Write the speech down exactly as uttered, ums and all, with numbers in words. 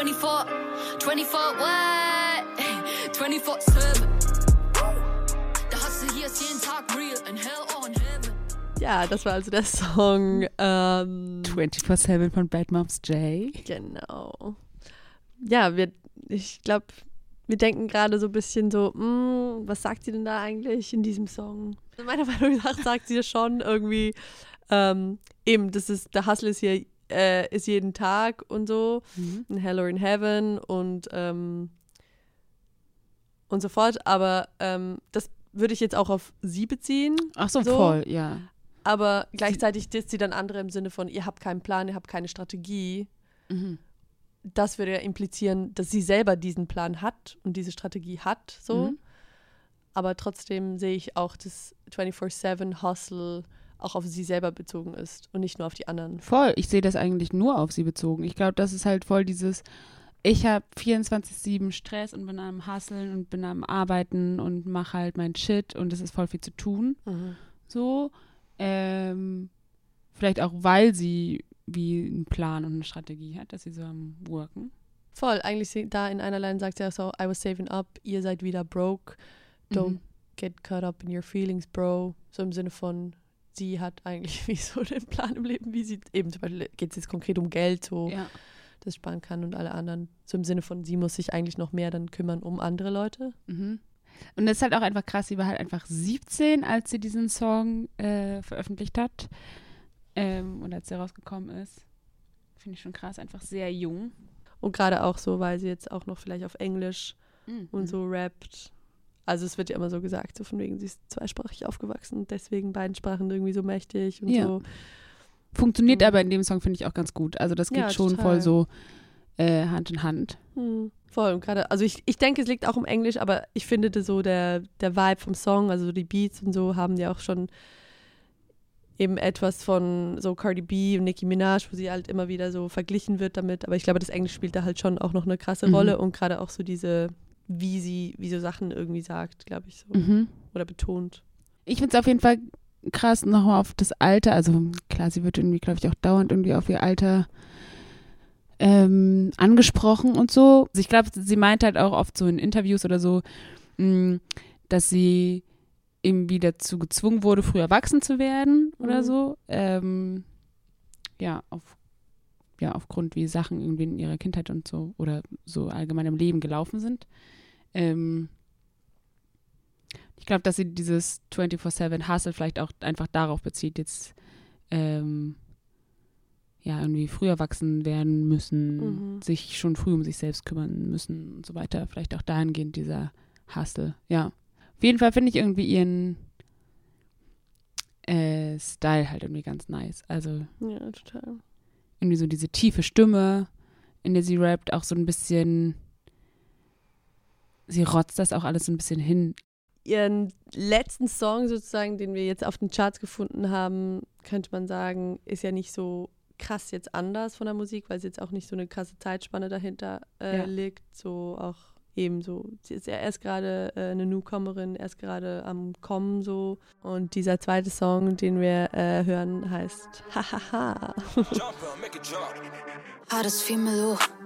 twenty-four, twenty-four, what? twenty-four seven. Der Hustle hier ist jeden Tag real, in hell or in heaven. Ja, das war also der Song ähm, twenty-four seven von Bad Moms J. Genau. Ja, wir, ich glaube, wir denken gerade so ein bisschen so, mh, was sagt sie denn da eigentlich in diesem Song? Meiner Meinung nach sagt sie das schon irgendwie, ähm, eben, das ist, der Hustle ist hier, äh, ist jeden Tag und so, Mhm. in Hell or in Heaven und, ähm, und so fort, aber ähm, das würde ich jetzt auch auf sie beziehen. Ach so, So. voll, ja. Aber gleichzeitig disst sie dann andere im Sinne von, ihr habt keinen Plan, ihr habt keine Strategie. Mhm. Das würde ja implizieren, dass sie selber diesen Plan hat und diese Strategie hat, so. Mhm. Aber trotzdem sehe ich auch, dass twenty-four seven Hustle auch auf sie selber bezogen ist und nicht nur auf die anderen. Voll, ich sehe das eigentlich nur auf sie bezogen. Ich glaube, das ist halt voll dieses, ich habe vierundzwanzig sieben Stress und bin am Hustlen und bin am Arbeiten und mache halt mein Shit und es ist voll viel zu tun. Mhm. So, ähm, vielleicht auch, weil sie wie einen Plan und eine Strategie hat, dass sie so am Worken. Voll, eigentlich sie- da in einer Line sagt sie auch so, I was saving up, ihr seid wieder broke, don't Mhm. get caught up in your feelings, bro. So im Sinne von, sie hat eigentlich wie so den Plan im Leben, wie sie, eben zum Beispiel geht es jetzt konkret um Geld, so, Ja. das sparen kann und alle anderen. So im Sinne von, sie muss sich eigentlich noch mehr dann kümmern um andere Leute. Mhm. Und das ist halt auch einfach krass, sie war halt einfach siebzehn, als sie diesen Song äh, veröffentlicht hat. Ähm, und als er rausgekommen ist. Finde ich schon krass, einfach sehr jung. Und gerade auch so, weil sie jetzt auch noch vielleicht auf Englisch Mhm. und so rappt. Also es wird ja immer so gesagt, so von wegen, sie ist zweisprachig aufgewachsen und deswegen beiden Sprachen irgendwie so mächtig und Ja. so. Funktioniert Mhm. aber in dem Song, finde ich, auch ganz gut. Also das geht Ja, schon total. voll so äh, Hand in Hand. Hm, voll. Und gerade, also ich, ich denke, es liegt auch um Englisch, aber ich finde das so der, der Vibe vom Song, also die Beats und so, haben ja auch schon eben etwas von so Cardi B und Nicki Minaj, wo sie halt immer wieder so verglichen wird damit. Aber ich glaube, das Englisch spielt da halt schon auch noch eine krasse Mhm. Rolle und gerade auch so diese, wie sie, wie so Sachen irgendwie sagt, glaube ich so. Mhm. Oder betont. Ich finde es auf jeden Fall krass, nochmal auf das Alter. Also klar, sie wird irgendwie, glaube ich, auch dauernd irgendwie auf ihr Alter ähm, angesprochen und so. Also ich glaube, sie meint halt auch oft so in Interviews oder so, mh, dass sie irgendwie dazu gezwungen wurde, früh erwachsen zu werden oder Mhm. so. Ähm, ja, auf, ja, aufgrund wie Sachen irgendwie in ihrer Kindheit und so oder so allgemein im Leben gelaufen sind. Ähm, ich glaube, dass sie dieses twenty-four seven Hustle vielleicht auch einfach darauf bezieht, jetzt ähm, ja, irgendwie früh erwachsen werden müssen, Mhm. sich schon früh um sich selbst kümmern müssen und so weiter. Vielleicht auch dahingehend dieser Hustle, ja. Auf jeden Fall finde ich irgendwie ihren äh, Style halt irgendwie ganz nice. Also Ja, total. irgendwie so diese tiefe Stimme, in der sie rappt, auch so ein bisschen, sie rotzt das auch alles so ein bisschen hin. Ihren letzten Song sozusagen, den wir jetzt auf den Charts gefunden haben, könnte man sagen, ist ja nicht so krass jetzt anders von der Musik, weil es jetzt auch nicht so eine krasse Zeitspanne dahinter äh, Ja. liegt. So auch eben so, sie ist ja erst gerade äh, eine Newcomerin, erst gerade am Kommen so. Und dieser zweite Song, den wir äh, hören, heißt Hahaha. Ah, das fiel mir hoch.